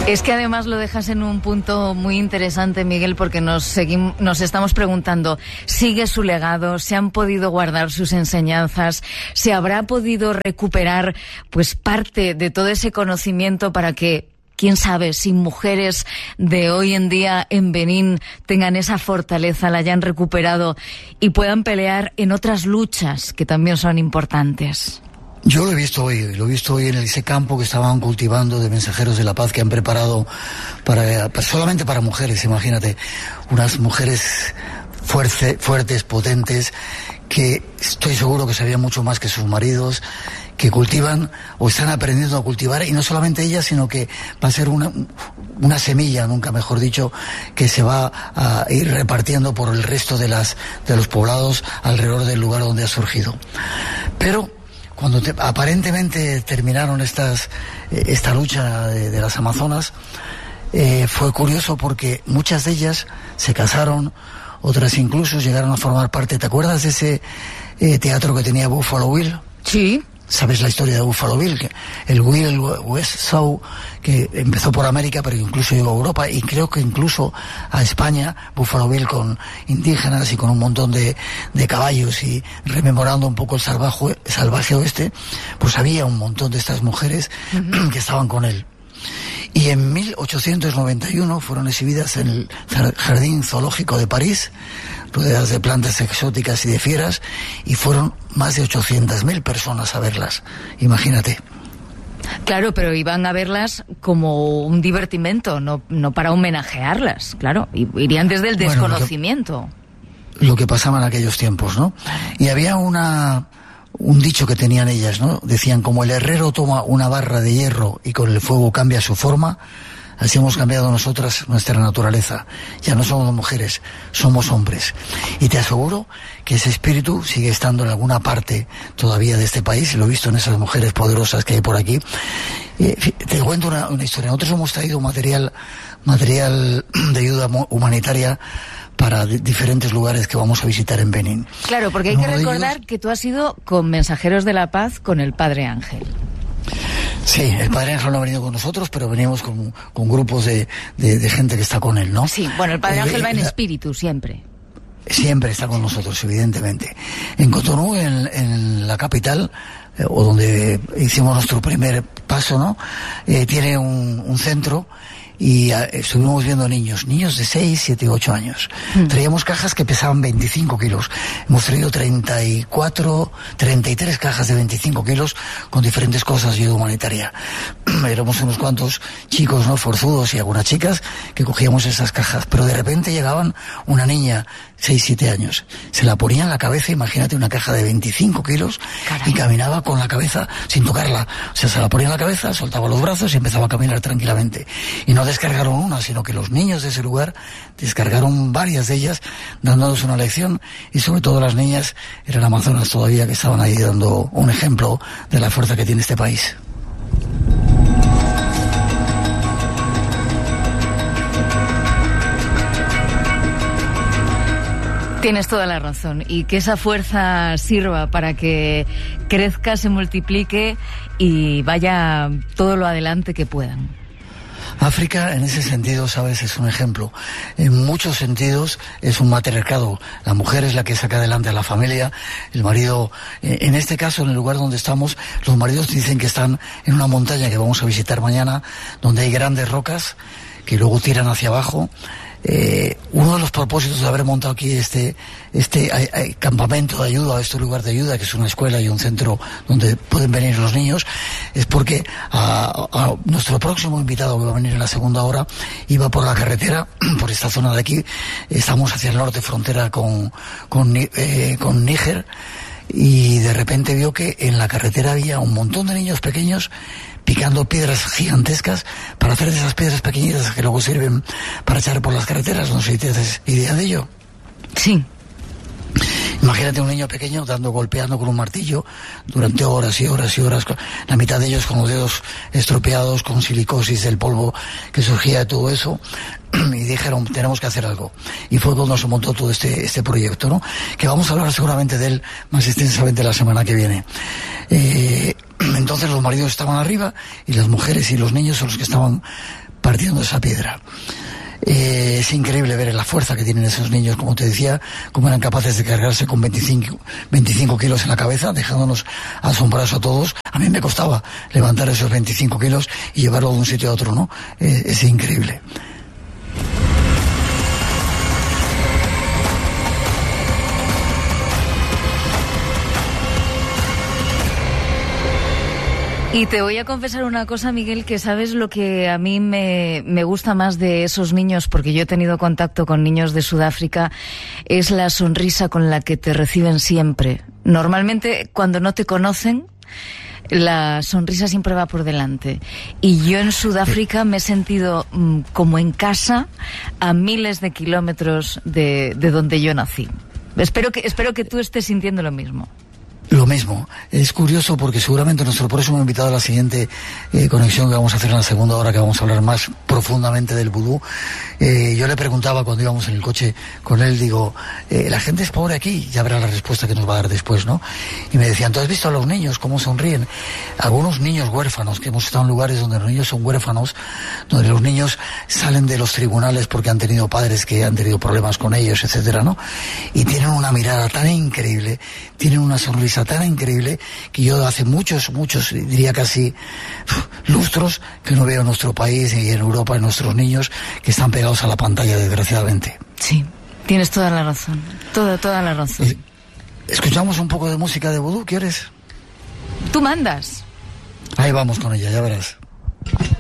Es que además lo dejas en un punto muy interesante, Miguel, porque nos estamos preguntando, ¿sigue su legado? ¿Se han podido guardar sus enseñanzas? ¿Se habrá podido recuperar pues parte de todo ese conocimiento para que, quién sabe, si mujeres de hoy en día en Benín tengan esa fortaleza, la hayan recuperado y puedan pelear en otras luchas que también son importantes? Yo lo he visto hoy en ese campo que estaban cultivando de mensajeros de la paz que han preparado solamente para mujeres, imagínate, unas mujeres fuertes, potentes, que estoy seguro que sabían mucho más que sus maridos, que cultivan o están aprendiendo a cultivar, y no solamente ellas, sino que va a ser una semilla, nunca mejor dicho, que se va a ir repartiendo por el resto de los poblados alrededor del lugar donde ha surgido. Pero cuando aparentemente terminaron esta lucha de las Amazonas, fue curioso porque muchas de ellas se casaron, otras incluso llegaron a formar parte. ¿Te acuerdas de ese teatro que tenía Buffalo Bill? Sí. ¿Sabes la historia de Buffalo Bill? El Wild West Show, que empezó por América, pero incluso llegó a Europa, y creo que incluso a España. Buffalo Bill con indígenas y con un montón de caballos, y rememorando un poco el salvaje oeste, pues había un montón de estas mujeres que estaban con él. Y en 1891 fueron exhibidas en el Jardín Zoológico de París, rodeadas de plantas exóticas y de fieras, y fueron más de 800.000 personas a verlas. Imagínate. Claro, pero iban a verlas como un divertimento, no para homenajearlas, claro. Irían desde el desconocimiento. Lo que pasaba en aquellos tiempos, ¿no? Y había un dicho que tenían ellas, ¿no? Decían, como el herrero toma una barra de hierro y con el fuego cambia su forma, así hemos cambiado nosotras nuestra naturaleza. Ya no somos mujeres, somos hombres. Y te aseguro que ese espíritu sigue estando en alguna parte todavía de este país, y lo he visto en esas mujeres poderosas que hay por aquí. Te cuento una historia. Nosotros hemos traído material de ayuda humanitaria para diferentes lugares que vamos a visitar en Benín. Claro, porque hay que recordar que tú has ido con Mensajeros de la Paz con el Padre Ángel. Sí, el Padre Ángel no ha venido con nosotros, pero venimos con grupos de gente que está con él, ¿no? Sí, bueno, el Padre Ángel va en espíritu siempre. Siempre está con nosotros, evidentemente. En Cotonú, en la capital, o donde hicimos nuestro primer paso, ¿no? Tiene un centro, y estuvimos viendo niños de 6, 7, 8 años. Traíamos cajas que pesaban 25 kilos. Hemos traído 33 cajas de 25 kilos con diferentes cosas de ayuda humanitaria. Éramos unos cuantos chicos, ¿no?, forzudos, y algunas chicas que cogíamos esas cajas. Pero de repente llegaban una niña, 6, 7 años. Se la ponía en la cabeza, imagínate, una caja de 25 kilos, caray, y caminaba con la cabeza sin tocarla. O sea, se la ponía en la cabeza, soltaba los brazos y empezaba a caminar tranquilamente. Y no descargaron una, sino que los niños de ese lugar descargaron varias de ellas, dándonos una lección, y sobre todo las niñas eran amazonas todavía, que estaban ahí dando un ejemplo de la fuerza que tiene este país. Tienes toda la razón, y que esa fuerza sirva para que crezca, se multiplique y vaya todo lo adelante que puedan. África, en ese sentido, sabes, es un ejemplo. En muchos sentidos es un matriarcado. La mujer es la que saca adelante a la familia, el marido, en este caso, en el lugar donde estamos, los maridos dicen que están en una montaña que vamos a visitar mañana, donde hay grandes rocas que luego tiran hacia abajo. Uno de los propósitos de haber montado aquí este campamento de ayuda, este lugar de ayuda, que es una escuela y un centro donde pueden venir los niños, es porque a nuestro próximo invitado, que va a venir en la segunda hora, iba por la carretera, por esta zona de aquí. Estamos hacia el norte, frontera con Níger, y de repente vio que en la carretera había un montón de niños pequeños picando piedras gigantescas para hacer de esas piedras pequeñitas que luego sirven para echar por las carreteras. No sé si tienes idea de ello. Sí. Imagínate un niño pequeño golpeando con un martillo durante horas y horas y horas, la mitad de ellos con los dedos estropeados, con silicosis del polvo que surgía de todo eso, y dijeron, tenemos que hacer algo. Y fue cuando se montó todo este proyecto, ¿no?, que vamos a hablar seguramente de él más extensamente la semana que viene. Entonces los maridos estaban arriba, y las mujeres y los niños son los que estaban partiendo esa piedra. Es increíble ver la fuerza que tienen esos niños, como te decía, cómo eran capaces de cargarse con 25 kilos en la cabeza, dejándonos asombrados a todos. A mí me costaba levantar esos 25 kilos y llevarlo de un sitio a otro, ¿no? Es increíble. Y te voy a confesar una cosa, Miguel, que sabes lo que a mí me gusta más de esos niños, porque yo he tenido contacto con niños de Sudáfrica, es la sonrisa con la que te reciben siempre. Normalmente, cuando no te conocen, la sonrisa siempre va por delante. Y yo en Sudáfrica me he sentido como en casa, a miles de kilómetros de donde yo nací. Espero que tú estés sintiendo lo mismo. Lo mismo. Es curioso porque seguramente por eso me he invitado a la siguiente conexión que vamos a hacer en la segunda hora, que vamos a hablar más profundamente del vudú. Yo le preguntaba cuando íbamos en el coche con él, digo, la gente es pobre aquí, ya verá la respuesta que nos va a dar después, ¿no? Y me decían, ¿tú has visto a los niños cómo sonríen? Algunos niños huérfanos, que hemos estado en lugares donde los niños son huérfanos, donde los niños salen de los tribunales porque han tenido padres que han tenido problemas con ellos, etcétera, ¿no? Y tienen una mirada tan increíble, tienen una sonrisa tan increíble, que yo hace muchos, diría casi lustros, que no veo en nuestro país y en Europa, en nuestros niños que están pegados a la pantalla, desgraciadamente. Sí, tienes toda la razón, toda la razón. ¿Escuchamos un poco de música de vudú, quieres? Tú mandas. Ahí vamos con ella, ya verás.